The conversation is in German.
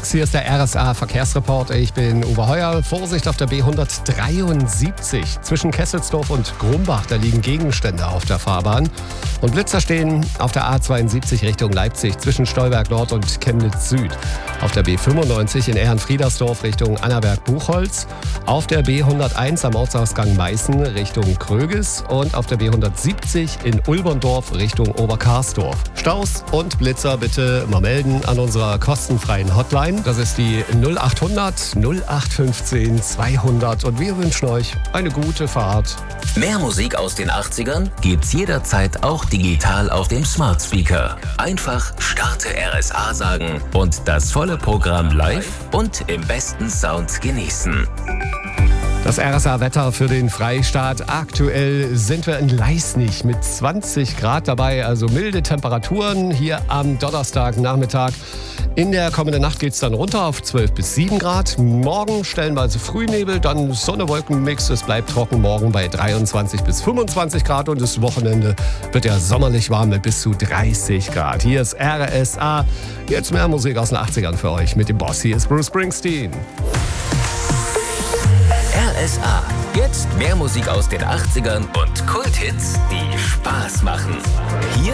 unterwegs. Hier ist der RSA Verkehrsreport. Ich bin Uwe Heuer. Vorsicht auf der B173. Zwischen Kesselsdorf und Grumbach, da liegen Gegenstände auf der Fahrbahn. Und Blitzer stehen auf der A72 Richtung Leipzig zwischen Stolberg Nord und Chemnitz Süd. Auf der B95 in Ehrenfriedersdorf Richtung Annaberg-Buchholz. Auf der B101 am Ortsausgang Meißen Richtung Kröges. Und auf der B170 in Ulberndorf Richtung Oberkarsdorf. Staus und Blitzer bitte mal melden an unserer kostenfreien Hotline. Das ist die 0800 0815 200 und wir wünschen euch eine gute Fahrt. Mehr Musik aus den 80ern gibt's jederzeit auch digital auf dem Smart Speaker. Einfach Starte RSA sagen und das volle Programm live und im besten Sound genießen. Das RSA-Wetter für den Freistaat. Aktuell sind wir in Leisnig mit 20 Grad dabei, also milde Temperaturen hier am Donnerstagnachmittag. In der kommenden Nacht geht es dann runter auf 12 bis 7 Grad. Morgen stellenweise Frühnebel, dann Sonne-Wolken-Mix. Es bleibt trocken morgen bei 23 bis 25 Grad und das Wochenende wird ja sommerlich warm mit bis zu 30 Grad. Hier ist RSA. Jetzt mehr Musik aus den 80ern für euch mit dem Boss. Hier ist Bruce Springsteen. RSA. Jetzt mehr Musik aus den 80ern und Kulthits, die Spaß machen. Hier